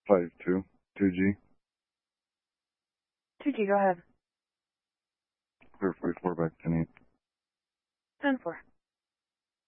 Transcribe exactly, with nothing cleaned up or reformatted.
Five two. Two G. two G, go ahead. Clear forty-four back ten eight.